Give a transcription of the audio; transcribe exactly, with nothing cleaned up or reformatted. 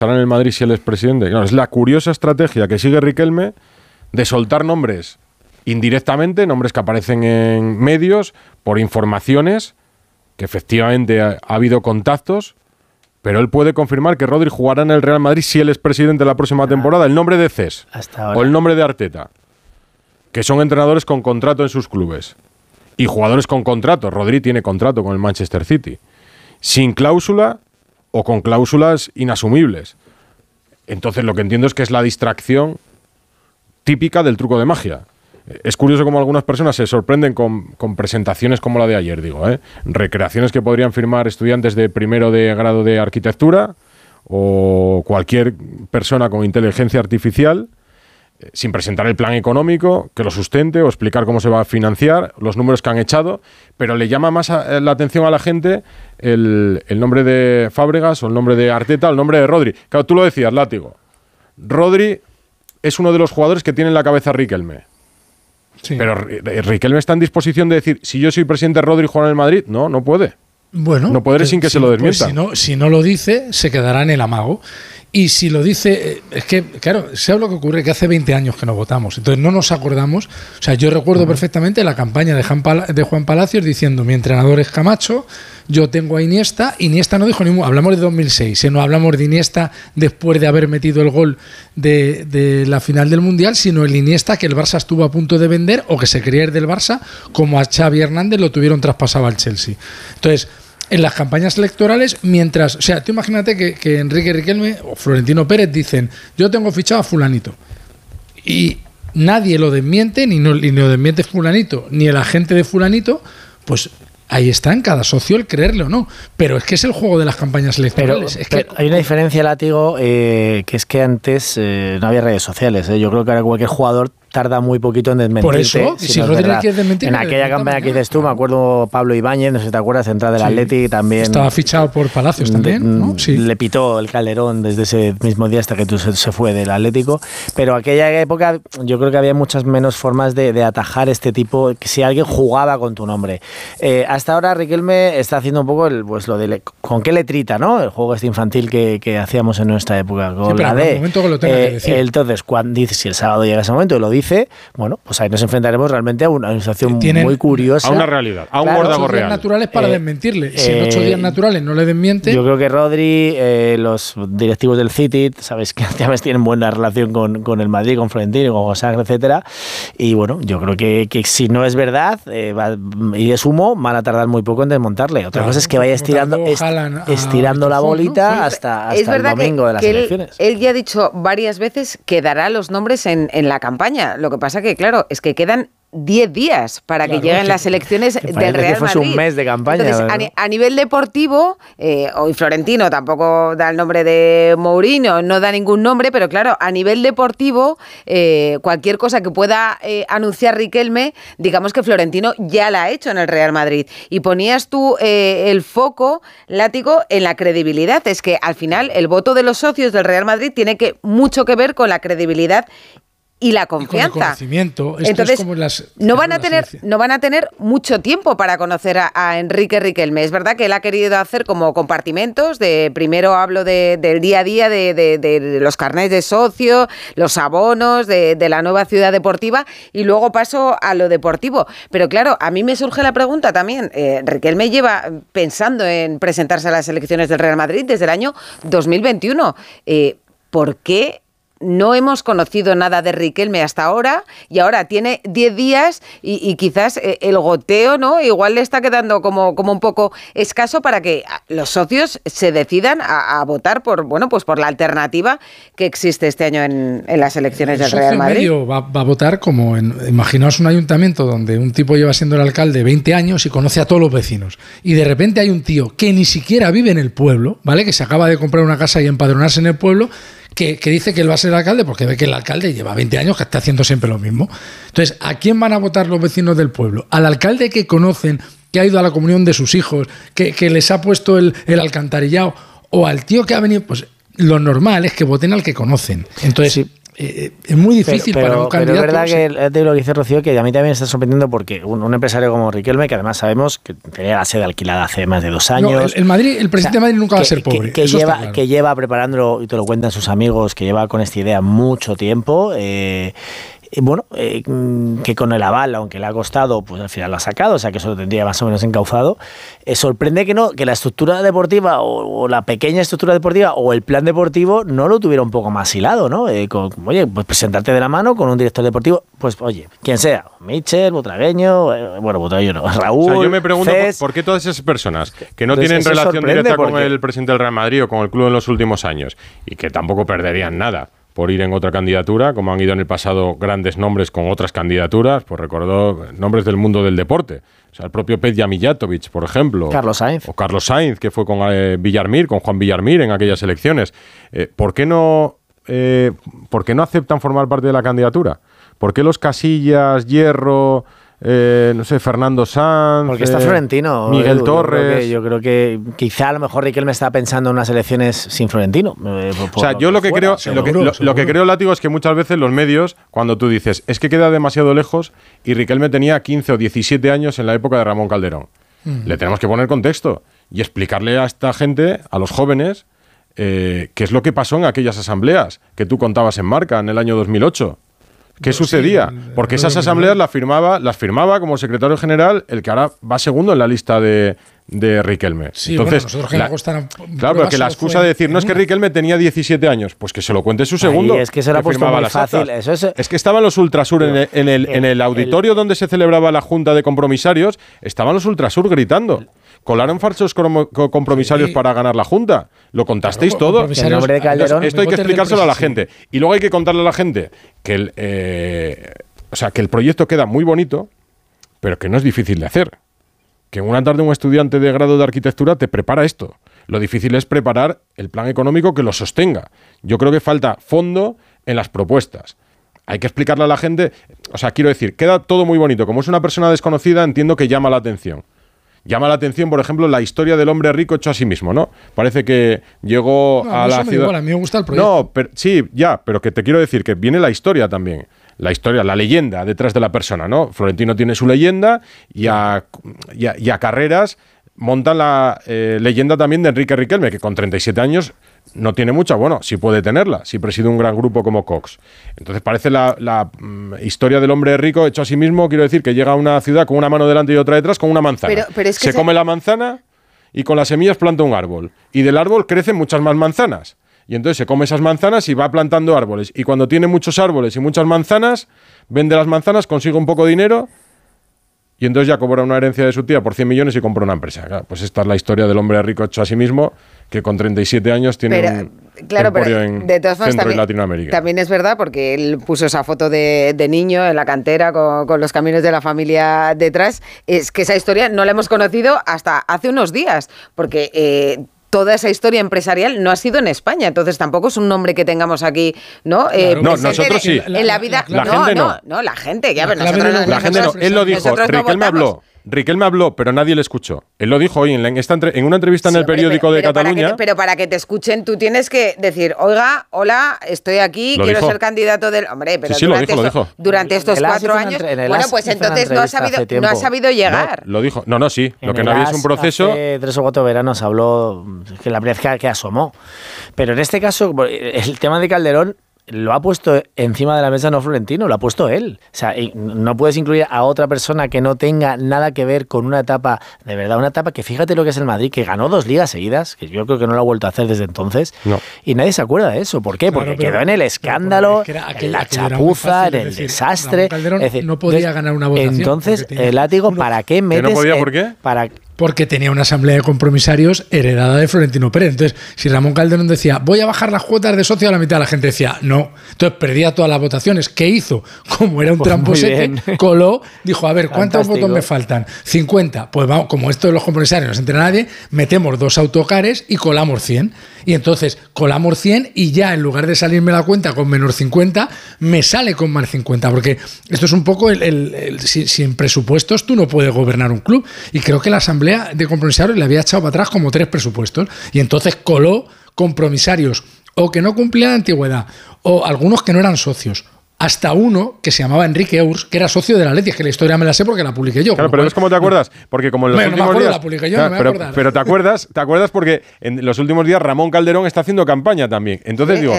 estará en el Madrid si él es presidente. Claro, es la curiosa estrategia que sigue Riquelme de soltar nombres indirectamente, nombres que aparecen en medios, por informaciones, que efectivamente ha, ha habido contactos, pero él puede confirmar que Rodri jugará en el Real Madrid si él es presidente la próxima temporada. El nombre de Cés o el nombre de Arteta, que son entrenadores con contrato en sus clubes. Y jugadores con contrato. Rodri tiene contrato con el Manchester City. Sin cláusula o con cláusulas inasumibles. Entonces lo que entiendo es que es la distracción típica del truco de magia. Es curioso cómo algunas personas se sorprenden con, con presentaciones como la de ayer, digo, ¿eh? Recreaciones que podrían firmar estudiantes de primero de grado de arquitectura o cualquier persona con inteligencia artificial, eh, sin presentar el plan económico que lo sustente o explicar cómo se va a financiar, los números que han echado, pero le llama más a, la atención a la gente el, el nombre de Fábregas o el nombre de Arteta o el nombre de Rodri. Claro, tú lo decías, Látigo. Rodri es uno de los jugadores que tiene en la cabeza a Riquelme. Sí. Pero Riquelme está en disposición de decir, si yo soy presidente, Rodri juega en el Madrid. No, no puede. Bueno, no puede sin que si, se lo desmienta. Pues si, no, si no lo dice, se quedará en el amago. Y si lo dice, es que, claro, ¿sabes lo que ocurre? Que hace veinte años que no votamos, entonces no nos acordamos. O sea, yo recuerdo uh-huh. perfectamente la campaña de Juan, Pal- de Juan Palacios diciendo, mi entrenador es Camacho, yo tengo a Iniesta. Iniesta no dijo ningún, hablamos de dos mil seis, ¿eh? No hablamos de Iniesta después de haber metido el gol de, de la final del Mundial, sino el Iniesta que el Barça estuvo a punto de vender o que se quería ir del Barça, como a Xavi Hernández lo tuvieron traspasado al Chelsea. Entonces, en las campañas electorales, mientras... O sea, tú imagínate que, que Enrique Riquelme o Florentino Pérez dicen, yo tengo fichado a fulanito. Y nadie lo desmiente, ni, no, ni lo desmiente fulanito, ni el agente de fulanito, pues... Ahí está en cada socio el creerle o no. Pero es que es el juego de las campañas electorales. Pero, es que pero hay una diferencia, Látigo, eh, que es que antes eh, no había redes sociales. ¿eh? Yo creo que ahora cualquier jugador tarda muy poquito en desmentirte. Por eso, si, si no Rodri quiere desmentir, en aquella campaña que dices tú, me acuerdo Pablo Ibáñez, no sé si te acuerdas, central del sí. Atleti, también... Estaba fichado por Palacios también, ¿no? Sí. Le pitó el Calderón desde ese mismo día hasta que tú se, se fue del Atlético. Pero aquella época yo creo que había muchas menos formas de, de atajar este tipo, que si alguien jugaba con tu nombre. Eh, hasta ahora Riquelme está haciendo un poco el, pues lo de... ¿Con qué letrita, no? El juego este infantil que, que hacíamos en nuestra época. Con sí, la D. momento que lo tenga eh, que decir. Entonces, cuando dice, si el sábado llega ese momento y lo dice, bueno, pues ahí nos enfrentaremos realmente a una, a una situación Tienen, muy curiosa. A una realidad, a un claro, guardago ocho días real. naturales para eh, desmentirle. Si en ocho días naturales no le desmiente... Yo creo que Rodri, eh, los directivos del City, sabes que ya ves, tienen buena relación con, con el Madrid, con Florentino, con José Ángel, etcétera. Y bueno, yo creo que, que si no es verdad eh, va, y es humo, van a tardar muy poco en desmontarle. Otra claro, cosa es que vaya estirando, est estirando la bolita ¿no? hasta, hasta es el domingo que, de las que elecciones. Él, él ya ha dicho varias veces que dará los nombres en, en la campaña. Lo que pasa que, claro, es que quedan diez días para claro, que lleguen que, las elecciones del Real que fuese Madrid. Un mes de campaña. Entonces, a, a nivel deportivo, eh, hoy Florentino tampoco da el nombre de Mourinho, no da ningún nombre, pero claro, a nivel deportivo, eh, cualquier cosa que pueda eh, anunciar Riquelme, digamos que Florentino ya la ha hecho en el Real Madrid. Y ponías tú eh, el foco, Látigo, en la credibilidad. Es que al final el voto de los socios del Real Madrid tiene que mucho que ver con la credibilidad y la confianza. Y con el conocimiento. Esto Entonces, es como las, no van a tener, no van a tener mucho tiempo para conocer a, a Enrique Riquelme. Es verdad que él ha querido hacer como compartimentos. De primero hablo de, del día a día, de, de, de los carnets de socio, los abonos, de, de la nueva ciudad deportiva, y luego paso a lo deportivo. Pero claro, a mí me surge la pregunta también. Eh, Riquelme lleva pensando en presentarse a las elecciones del Real Madrid desde el año dos mil veintiuno. Eh, ¿Por qué no hemos conocido nada de Riquelme hasta ahora? Y ahora tiene diez días y, y quizás el goteo, ¿no? Igual le está quedando como, como un poco escaso para que los socios se decidan a, a votar por, bueno, pues por la alternativa que existe este año en, en las elecciones del Real Madrid. El socio medio va, va a votar como en, imaginaos un ayuntamiento donde un tipo lleva siendo el alcalde veinte años y conoce a todos los vecinos. Y de repente hay un tío que ni siquiera vive en el pueblo, ¿vale? Que se acaba de comprar una casa y empadronarse en el pueblo, Que, que dice que él va a ser alcalde porque ve que el alcalde lleva veinte años que está haciendo siempre lo mismo. Entonces, ¿a quién van a votar los vecinos del pueblo? ¿Al alcalde que conocen, que ha ido a la comunión de sus hijos, que, que les ha puesto el, el alcantarillado? ¿O al tío que ha venido? Pues lo normal es que voten al que conocen. Entonces, sí. Eh, es muy difícil pero, para pero, un candidato. Pero es verdad que de lo que dice Rocío, que a mí también me está sorprendiendo porque un, un empresario como Riquelme, que además sabemos que tenía la sede alquilada hace más de dos años. No, el, el, Madrid, el presidente o sea, de Madrid nunca que, va a ser pobre. Que, que, lleva, claro. que lleva preparándolo, y te lo cuentan sus amigos, que lleva con esta idea mucho tiempo. Eh, bueno, eh, que con el aval, aunque le ha costado, pues al final lo ha sacado, o sea que eso lo tendría más o menos encauzado. Eh, sorprende que no, que la estructura deportiva o, o la pequeña estructura deportiva o el plan deportivo no lo tuviera un poco más hilado, ¿no? Eh, con, oye, pues presentarte de la mano con un director deportivo, pues oye, quien sea, Michel, Butragueño, eh, bueno, Butragueño no, Raúl. O sea, yo me pregunto Cés, por, por qué todas esas personas que no Entonces, tienen relación directa porque... con el presidente del Real Madrid o con el club en los últimos años y que tampoco perderían nada por ir en otra candidatura, como han ido en el pasado grandes nombres con otras candidaturas, pues recordó nombres del mundo del deporte. O sea, el propio Petja Mijatovic, por ejemplo. Carlos Sainz. O Carlos Sainz, que fue con eh, Villarmir, con Juan Villarmir en aquellas elecciones. Eh, ¿por qué no, eh, ¿Por qué no aceptan formar parte de la candidatura? ¿Por qué los Casillas, Hierro... Eh, no sé, Fernando Sanz, porque está Florentino, Miguel Edu, Torres. Yo creo, que, yo creo que quizá a lo mejor Riquelme está pensando en unas elecciones sin Florentino. Eh, o sea, yo lo que fuera, creo, seguro, lo, que, lo, lo que creo, Látigo, es que muchas veces los medios, cuando tú dices, es que queda demasiado lejos, y Riquelme tenía quince o diecisiete años en la época de Ramón Calderón. Mm. Le tenemos que poner contexto y explicarle a esta gente, a los jóvenes, eh, qué es lo que pasó en aquellas asambleas que tú contabas en Marca en el año dos mil ocho. ¿Qué sucedía? Porque esas asambleas las firmaba, las firmaba como secretario general el que ahora va segundo en la lista de, de Riquelme. Sí, Entonces, bueno, nosotros que la, nos gustan claro, pero que la excusa de decir, no es que Riquelme tenía diecisiete años, pues que se lo cuente su segundo. Ay, es que se lo ha puesto muy fácil. Eso es, es que estaban los Ultrasur en el, en el, en el auditorio el, donde se celebraba la Junta de Compromisarios, estaban los Ultrasur gritando. Colaron falsos compromisarios sí. para ganar la Junta. Lo contasteis claro, todo. El nombre de Calderón, esto hay que explicárselo a la gente. Y luego hay que contarle a la gente que el, eh, o sea, que el proyecto queda muy bonito, pero que no es difícil de hacer. Que en una tarde un estudiante de grado de arquitectura te prepara esto. Lo difícil es preparar el plan económico que lo sostenga. Yo creo que falta fondo en las propuestas. Hay que explicarle a la gente. O sea, quiero decir, queda todo muy bonito. Como es una persona desconocida, entiendo que llama la atención. Llama la atención, por ejemplo, la historia del hombre rico hecho a sí mismo, ¿no? Parece que llegó no, a la ciudad... Igual, a mí me gusta el proyecto. No, pero, sí, ya, pero que te quiero decir que viene la historia también. La historia, la leyenda detrás de la persona, ¿no? Florentino tiene su leyenda y a, y a, y a carreras montan la eh, leyenda también de Enrique Riquelme, que con treinta y siete años no tiene mucha, bueno, sí puede tenerla, sí preside un gran grupo como Cox. Entonces parece la, la um, historia del hombre rico hecho a sí mismo, quiero decir, que llega a una ciudad con una mano delante y otra detrás, con una manzana. Pero, pero es que se, se come la manzana y con las semillas planta un árbol. Y del árbol crecen muchas más manzanas. Y entonces se come esas manzanas y va plantando árboles. Y cuando tiene muchos árboles y muchas manzanas, vende las manzanas, consigue un poco de dinero y entonces ya cobra una herencia de su tía por cien millones y compra una empresa. Claro, pues esta es la historia del hombre rico hecho a sí mismo, que con treinta y siete años tiene pero, un claro, pero en de todas formas, Centro también, y Latinoamérica. También es verdad, porque él puso esa foto de, de niño en la cantera con, con los camiones de la familia detrás. Es que esa historia no la hemos conocido hasta hace unos días, porque... Eh, toda esa historia empresarial no ha sido en España, entonces tampoco es un nombre que tengamos aquí, ¿no? Claro, eh, no, nosotros sí. En la vida, la, la, la no, gente no, no, no, la gente, ya, la, pero nosotros, la nosotros, gente no, él lo dijo, Riquelme habló. Riquelme habló, pero nadie le escuchó. Él lo dijo hoy en, la, en, esta, en una entrevista sí, en el hombre, periódico pero, de pero Cataluña. Para que, pero para que te escuchen, tú tienes que decir, oiga, hola, estoy aquí, lo quiero dijo. ser candidato del... Hombre, pero sí, sí, durante, lo dijo, esto, lo dijo. durante estos el cuatro años... Entre, bueno, pues entonces no ha sabido, no ha sabido llegar. No, lo dijo. No, no, sí. En lo que no había es un proceso... Hace tres o cuatro veranos habló, que la primera vez que, que asomó. Pero en este caso, el tema de Calderón lo ha puesto encima de la mesa no Florentino, lo ha puesto él. O sea, no puedes incluir a otra persona que no tenga nada que ver con una etapa, de verdad, una etapa que fíjate lo que es el Madrid, que ganó dos ligas seguidas, que yo creo que no lo ha vuelto a hacer desde entonces, no. Y nadie se acuerda de eso. ¿Por qué? Porque claro, pero, quedó en el escándalo, es aquel, en la chapuza, en el decir, desastre. Es decir, no podía entonces, ganar una votación. Entonces, el látigo, uno, ¿para qué metes? ¿Que no podía, por qué? Para porque tenía una asamblea de compromisarios heredada de Florentino Pérez. Entonces, si Ramón Calderón decía, voy a bajar las cuotas de socio a la mitad, la gente decía, no. Entonces, perdía todas las votaciones. ¿Qué hizo? Como era un pues tramposete, coló, dijo, a ver, ¿cuántos Fantástico. votos me faltan? cincuenta. Pues vamos, como esto de los compromisarios no se entera nadie, metemos dos autocares y colamos cien. Y entonces, colamos cien y ya, en lugar de salirme la cuenta con menos cincuenta, me sale con más cincuenta. Porque esto es un poco, el, el, el, sin, sin presupuestos tú no puedes gobernar un club. Y creo que la asamblea de compromisarios le había echado para atrás como tres presupuestos y entonces coló compromisarios o que no cumplían la antigüedad o algunos que no eran socios. Hasta uno que se llamaba Enrique Eurs, que era socio de la Athletic, que la historia me la sé porque la publiqué yo. Claro, pero es como te acuerdas, porque como en los bueno, últimos no me acuerdo, días, la publiqué yo, claro, no me pero, acuerdo. pero te acuerdas, te acuerdas porque en los últimos días Ramón Calderón está haciendo campaña también. Entonces Sí, digo,